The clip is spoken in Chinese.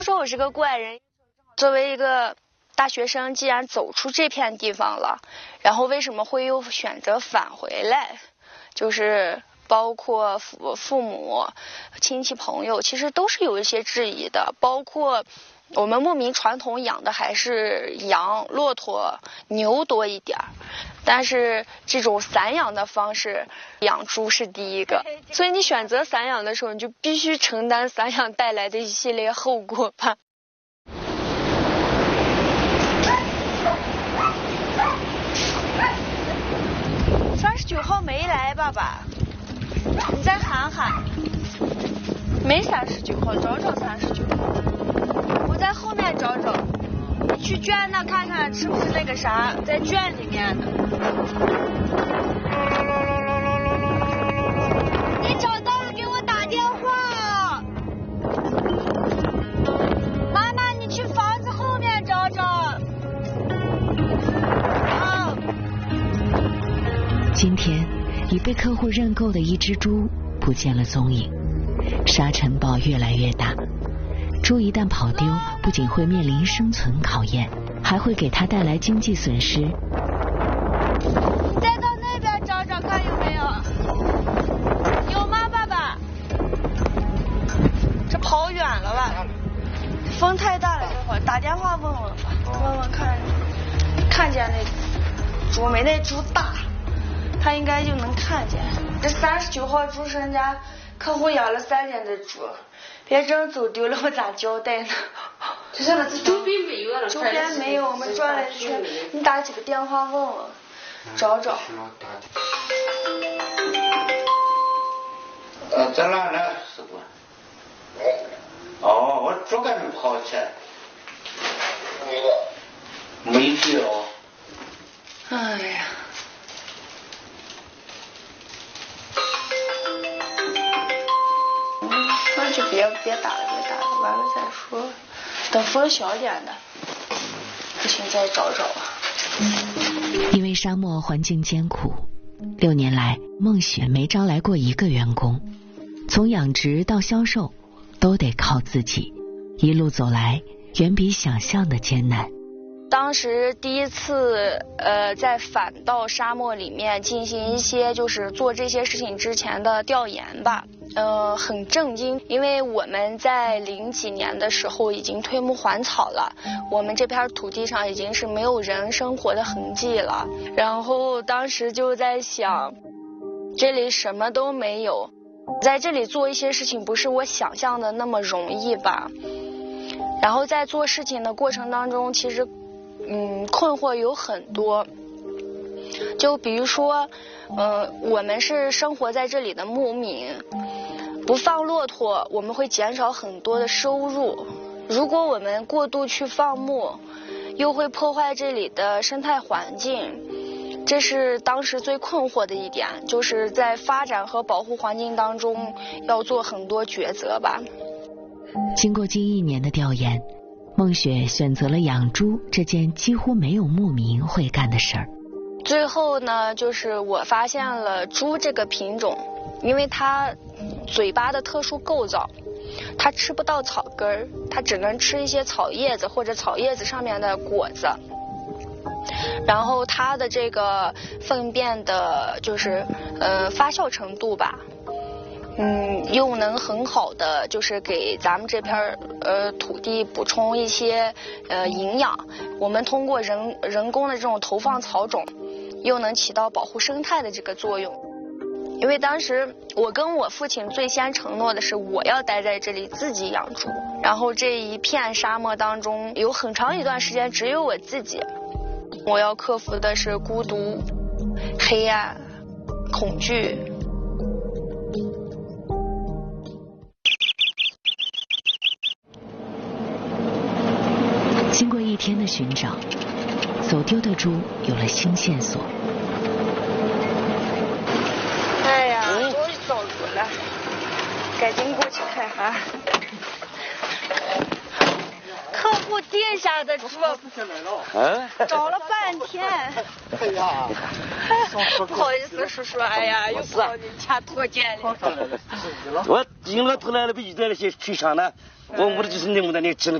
说我是个过来人，作为一个大学生，既然走出这片地方了，然后为什么会又选择返回来？就是包括父母、亲戚朋友，其实都是有一些质疑的。包括我们牧民传统养的还是羊、骆驼、牛多一点，但是这种散养的方式养猪是第一个，所以你选择散养的时候，你就必须承担散养带来的一系列后果吧。39号没来，爸爸，你再喊喊。没39号，找找39号。我在后面找找。你去圈那看看是不是那个啥，在圈里面的。你找到了给我打电话。妈妈，你去房子后面找找。 今天已被客户认购的一只猪不见了踪影，沙尘暴越来越大，猪一旦跑丢，不仅会面临生存考验，还会给它带来经济损失。 你再到那边找找看有没有？有吗，爸爸？这跑远了吧？风太大了，这会儿打电话问问吧，问问看见那猪没？那猪大。他应该就能看见。这39号猪生家客户养了3年的猪，别真走丢了我咋交代呢？ 这上面周边没有了， 周边没有，我们转了一圈，你打几个电话问问，找找。 在哪呢，师傅？哦，我猪还没跑起来。没丢。 哎呀。就别打了，完了再说，等风小点的，不行再找找啊。 因为沙漠环境艰苦，6年来孟雪没招来过一个员工，从养殖到销售都得靠自己，一路走来远比想象的艰难。 当时第一次在返到沙漠里面进行一些就是做这些事情之前的调研吧。很震惊，因为我们在00几年的时候已经推牧还草了，我们这片土地上已经是没有人生活的痕迹了。然后当时就在想，这里什么都没有，在这里做一些事情不是我想象的那么容易吧。然后在做事情的过程当中，其实困惑有很多。就比如说我们是生活在这里的牧民，不放骆驼我们会减少很多的收入，如果我们过度去放牧又会破坏这里的生态环境，这是当时最困惑的一点，就是在发展和保护环境当中要做很多抉择吧。 经过近1年的调研，孟雪选择了养猪这件几乎没有牧民会干的事儿。 最后呢，就是我发现了猪这个品种，因为它嘴巴的特殊构造，它吃不到草根儿，它只能吃一些草叶子或者草叶子上面的果子。然后它的这个粪便的就是发酵程度吧，又能很好的就是给咱们这片土地补充一些营养。我们通过人工的这种投放草种，又能起到保护生态的这个作用。因为当时我跟我父亲最先承诺的是，我要待在这里自己养猪，然后这一片沙漠当中有很长一段时间只有我自己，我要克服的是孤独、黑暗、恐惧。 经过1天的寻找，走丢的猪有了新线索。 哎呀，终于找着了，赶紧过去看哈。客户定下的猪，找了半天。 哎呀， 不好意思，叔叔，哎呀，又跑你家拖见了。 我因为他来了，被遇到那些吹伤了，我们就是那么的，你只能